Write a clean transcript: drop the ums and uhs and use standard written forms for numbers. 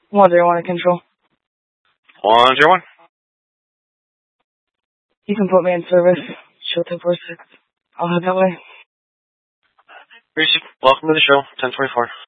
101 in control. 101. You can put me in service. Show 246. I'll head that way. Welcome to the show, 1024.